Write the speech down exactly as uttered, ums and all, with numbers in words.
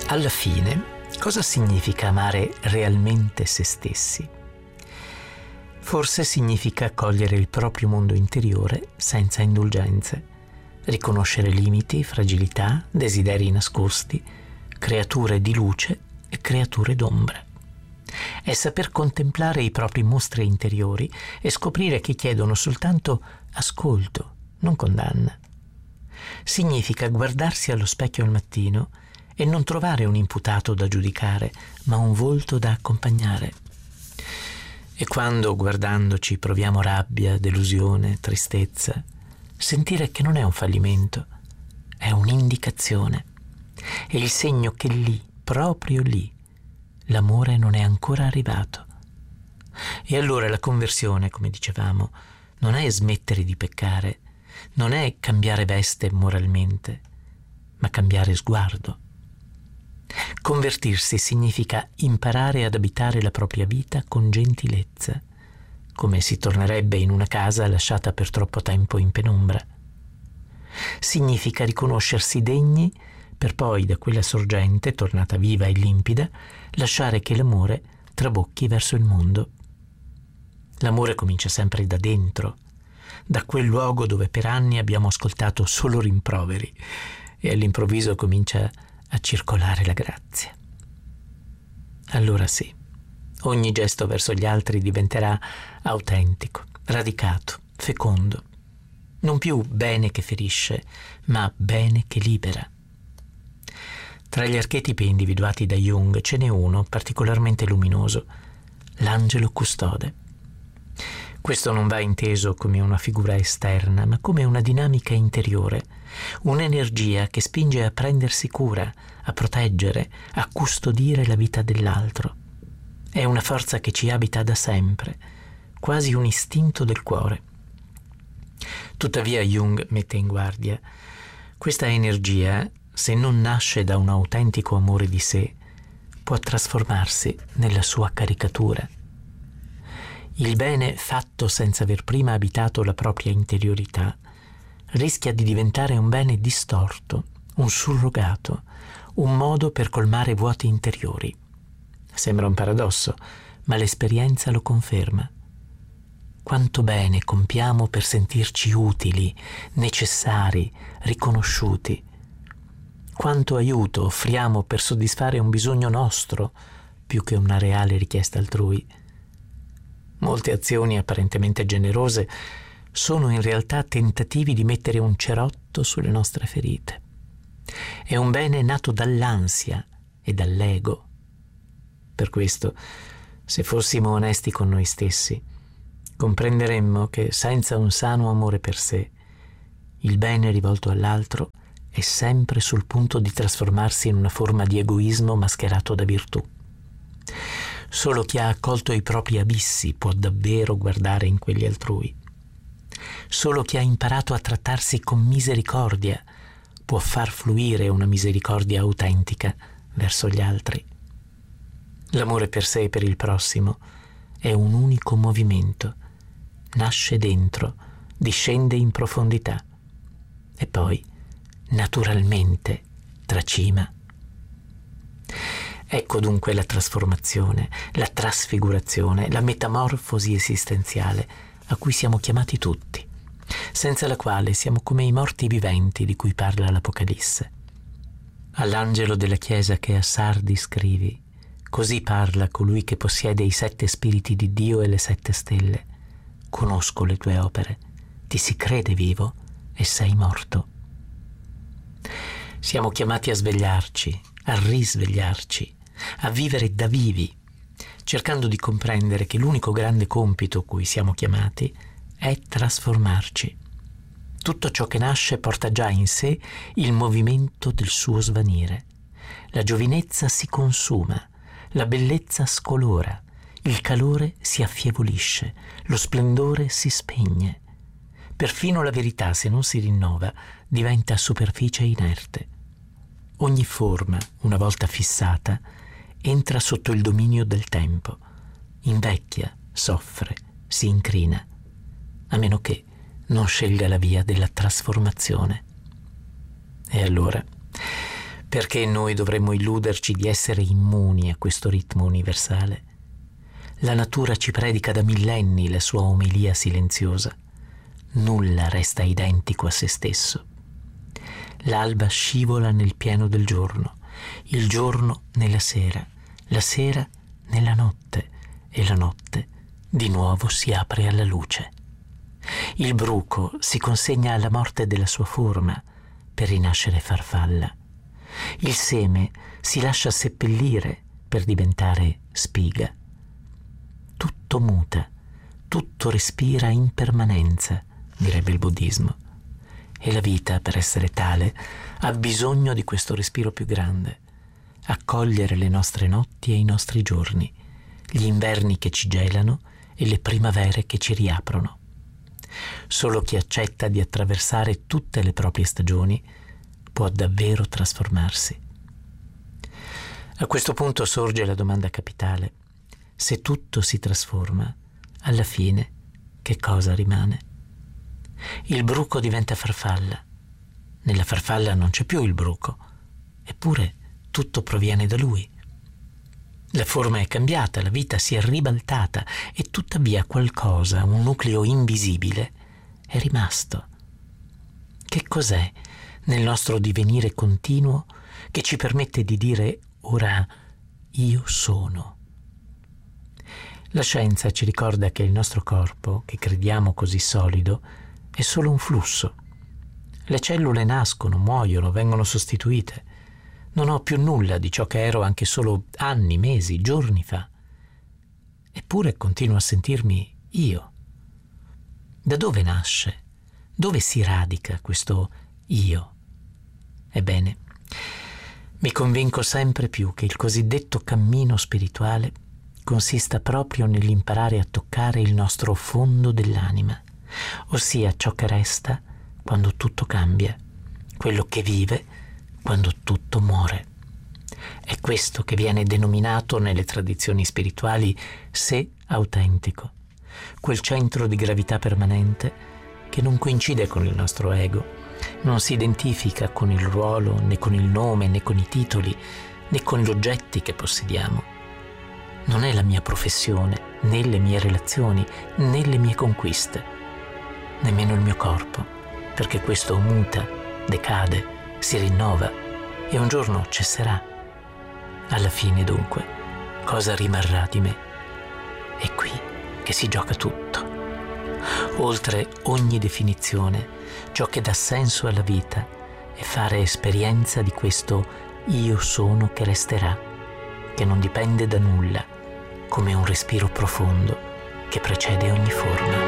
Alla fine, cosa significa amare realmente se stessi? Forse significa accogliere il proprio mondo interiore senza indulgenze, riconoscere limiti, fragilità, desideri nascosti, creature di luce e creature d'ombra. È saper contemplare i propri mostri interiori e scoprire che chiedono soltanto ascolto, non condanna. Significa guardarsi allo specchio al mattino e non trovare un imputato da giudicare, ma un volto da accompagnare. E quando, guardandoci, proviamo rabbia, delusione, tristezza, sentire che non è un fallimento, è un'indicazione. È il segno che lì, proprio lì, l'amore non è ancora arrivato. E allora la conversione, come dicevamo, non è smettere di peccare, non è cambiare veste moralmente, ma cambiare sguardo. Convertirsi significa imparare ad abitare la propria vita con gentilezza, come si tornerebbe in una casa lasciata per troppo tempo in penombra. Significa riconoscersi degni per poi, da quella sorgente, tornata viva e limpida, lasciare che l'amore trabocchi verso il mondo. L'amore comincia sempre da dentro, da quel luogo dove per anni abbiamo ascoltato solo rimproveri e all'improvviso comincia a circolare la grazia. Allora sì, ogni gesto verso gli altri diventerà autentico, radicato, fecondo. Non più bene che ferisce, ma bene che libera. Tra gli archetipi individuati da Jung ce n'è uno particolarmente luminoso, l'angelo custode. Questo non va inteso come una figura esterna, ma come una dinamica interiore, un'energia che spinge a prendersi cura, a proteggere, a custodire la vita dell'altro. È una forza che ci abita da sempre, quasi un istinto del cuore. Tuttavia Jung mette in guardia: questa energia, se non nasce da un autentico amore di sé, può trasformarsi nella sua caricatura. Il bene fatto senza aver prima abitato la propria interiorità rischia di diventare un bene distorto, un surrogato, un modo per colmare vuoti interiori. Sembra un paradosso, ma l'esperienza lo conferma. Quanto bene compiamo per sentirci utili, necessari, riconosciuti. Quanto aiuto offriamo per soddisfare un bisogno nostro più che una reale richiesta altrui. Molte azioni apparentemente generose sono in realtà tentativi di mettere un cerotto sulle nostre ferite. È un bene nato dall'ansia e dall'ego. Per questo, se fossimo onesti con noi stessi, comprenderemmo che senza un sano amore per sé, il bene rivolto all'altro è sempre sul punto di trasformarsi in una forma di egoismo mascherato da virtù. Solo chi ha accolto i propri abissi può davvero guardare in quelli altrui. Solo chi ha imparato a trattarsi con misericordia può far fluire una misericordia autentica verso gli altri. L'amore per sé e per il prossimo è un unico movimento. Nasce dentro, discende in profondità e poi, naturalmente, tracima. Ecco dunque la trasformazione, la trasfigurazione, la metamorfosi esistenziale a cui siamo chiamati tutti, senza la quale siamo come i morti viventi di cui parla l'Apocalisse. All'angelo della chiesa che è a Sardi scrivi: così parla colui che possiede i sette spiriti di Dio e le sette stelle. Conosco le tue opere, ti si crede vivo e sei morto. Siamo chiamati a svegliarci, a risvegliarci, a vivere da vivi, cercando di comprendere che l'unico grande compito cui siamo chiamati è trasformarci. Tutto ciò che nasce porta già in sé il movimento del suo svanire. La giovinezza si consuma, la bellezza scolora, il calore si affievolisce, lo splendore si spegne. Perfino la verità, se non si rinnova, diventa superficie inerte. Ogni forma, una volta fissata, entra sotto il dominio del tempo, invecchia, soffre, si incrina, a meno che non scelga la via della trasformazione. E allora, Perché noi dovremmo illuderci di essere immuni a questo ritmo universale? La natura ci predica da millenni la sua omelia silenziosa. Nulla resta identico a se stesso. L'alba scivola nel pieno del giorno, il giorno nella sera, la sera nella notte e la notte di nuovo si apre alla luce. Il bruco si consegna alla morte della sua forma per rinascere farfalla. Il seme si lascia seppellire per diventare spiga. Tutto muta, tutto respira impermanenza, direbbe il buddismo. E la vita, per essere tale, ha bisogno di questo respiro più grande, accogliere le nostre notti e i nostri giorni, gli inverni che ci gelano e le primavere che ci riaprono. Solo chi accetta di attraversare tutte le proprie stagioni può davvero trasformarsi. A questo punto sorge la domanda capitale: se tutto si trasforma, alla fine che cosa rimane? Il bruco diventa farfalla. Nella farfalla non c'è più il bruco, eppure tutto proviene da lui. La forma è cambiata, la vita si è ribaltata e tuttavia qualcosa, un nucleo invisibile, è rimasto. Che cos'è nel nostro divenire continuo che ci permette di dire ora io sono? La scienza ci ricorda che il nostro corpo, che crediamo così solido, è solo un flusso. Le cellule nascono, muoiono, vengono sostituite. Non ho più nulla di ciò che ero anche solo anni, mesi, giorni fa. Eppure continuo a sentirmi io. Da dove nasce? Dove si radica questo io? Ebbene, mi convinco sempre più che il cosiddetto cammino spirituale consista proprio nell'imparare a toccare il nostro fondo dell'anima, ossia ciò che resta quando tutto cambia, quello che vive quando tutto muore. È questo che viene denominato nelle tradizioni spirituali sé autentico, quel centro di gravità permanente che non coincide con il nostro ego, non si identifica con il ruolo, né con il nome, né con i titoli, né con gli oggetti che possediamo. Non è la mia professione, né le mie relazioni, né le mie conquiste, nemmeno il mio corpo, perché questo muta, decade, si rinnova e un giorno cesserà. Alla fine, dunque, cosa rimarrà di me? È qui che si gioca tutto. Oltre ogni definizione, ciò che dà senso alla vita è fare esperienza di questo io sono che resterà, che non dipende da nulla, come un respiro profondo che precede ogni forma.